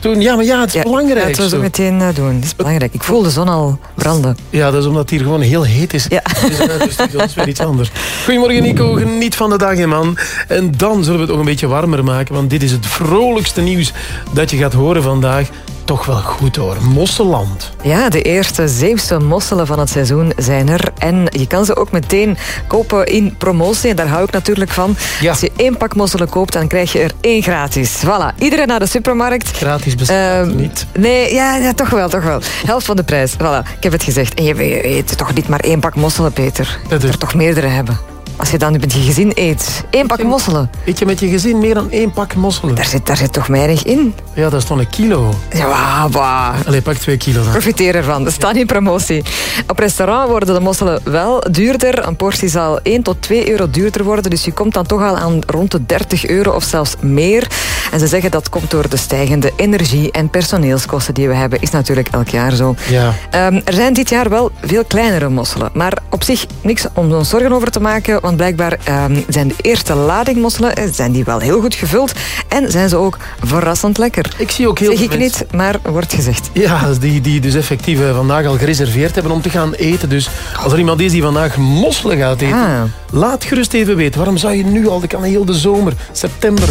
Doen. Ja, maar het is belangrijk. Dat zullen we meteen doen. Het is belangrijk. Ik voel de zon al branden. Ja, dat is omdat het hier gewoon heel heet is. Ja. Dus dat is weer iets anders. Goedemorgen Nico, geniet van de dag, hè, man. En dan zullen we het ook een beetje warmer maken, want dit is het vrolijkste nieuws dat je gaat horen vandaag. Toch wel goed hoor. Mosseland. Ja, de eerste Zeeuwse mosselen van het seizoen zijn er. En je kan ze ook meteen kopen in promotie. En daar hou ik natuurlijk van. Ja. Als je 1 pak mosselen koopt, dan krijg je er 1 gratis. Voilà. Iedereen naar de supermarkt. Gratis bestaat niet. Nee, ja, toch wel. Helft van de prijs. Voilà, ik heb het gezegd. En je eet toch niet maar 1 pak mosselen, Peter. Je moet er toch meerdere hebben. Als je dan met je gezin eet. 1 pak mosselen. Eet je met je gezin meer dan 1 pak mosselen? Daar zit toch weinig in? Ja, dat is toch 1 kilo. Ja, bah. Allee, pak 2 kilo dan. Profiteer ervan. Er staan in promotie. Op restaurant worden de mosselen wel duurder. Een portie zal 1 tot 2 euro duurder worden. Dus je komt dan toch al aan rond de 30 euro of zelfs meer. En ze zeggen dat komt door de stijgende energie- en personeelskosten die we hebben. Is natuurlijk elk jaar zo. Ja. Er zijn dit jaar wel veel kleinere mosselen. Maar op zich niks om ons zorgen over te maken. Want blijkbaar zijn de eerste lading mosselen zijn die wel heel goed gevuld. En zijn ze ook verrassend lekker. Ik zie ook heel Zeg veel ik mensen... niet, maar wordt gezegd. Ja, die dus effectief vandaag al gereserveerd hebben om te gaan eten. Dus als er iemand is die vandaag mosselen gaat eten, laat gerust even weten. Waarom zou je nu al, dat kan heel de zomer, september,